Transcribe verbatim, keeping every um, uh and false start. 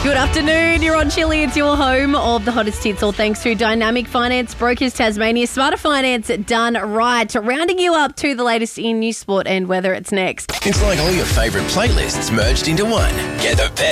Good afternoon. You're on Chilli. It's your home of the hottest hits, all thanks to Dynamic Finance Brokers Tasmania. Smarter finance done right. Rounding you up to the latest in news, sport and weather. It's next. It's like all your favourite playlists merged into one. Get the best